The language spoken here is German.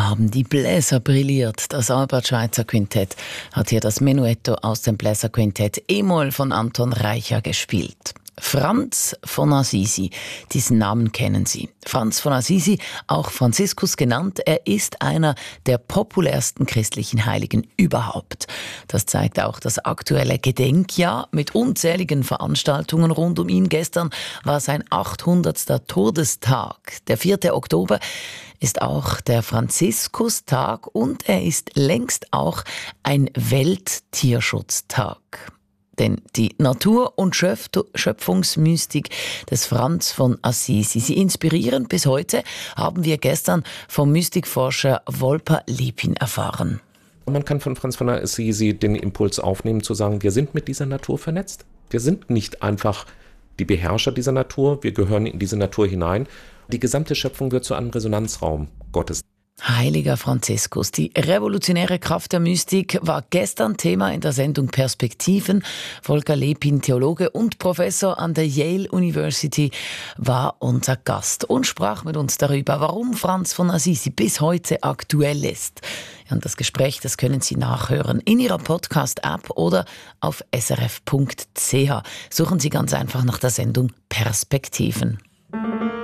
Da haben die Bläser brilliert. Das Albert-Schweitzer Quintett hat hier das Menuetto aus dem Bläserquintett E-Moll von Anton Reicha gespielt. Franz von Assisi, diesen Namen kennen Sie. Franz von Assisi, auch Franziskus genannt, er ist einer der populärsten christlichen Heiligen überhaupt. Das zeigt auch das aktuelle Gedenkjahr mit unzähligen Veranstaltungen rund um ihn. Gestern war sein 800. Todestag. Der 4. Oktober ist auch der Franziskus-Tag und er ist längst auch ein Welttierschutztag. Denn die Natur- und Schöpfungsmystik des Franz von Assisi, sie inspirieren bis heute, haben wir gestern vom Mystikforscher Volker Lepin erfahren. Man kann von Franz von Assisi den Impuls aufnehmen, zu sagen, wir sind mit dieser Natur vernetzt. Wir sind nicht einfach die Beherrscher dieser Natur, wir gehören in diese Natur hinein. Die gesamte Schöpfung wird zu einem Resonanzraum Gottes. Heiliger Franziskus, die revolutionäre Kraft der Mystik war gestern Thema in der Sendung Perspektiven. Volker Lepin, Theologe und Professor an der Yale University, war unser Gast und sprach mit uns darüber, warum Franz von Assisi bis heute aktuell ist. Und das Gespräch, das können Sie nachhören in Ihrer Podcast-App oder auf srf.ch. Suchen Sie ganz einfach nach der Sendung Perspektiven.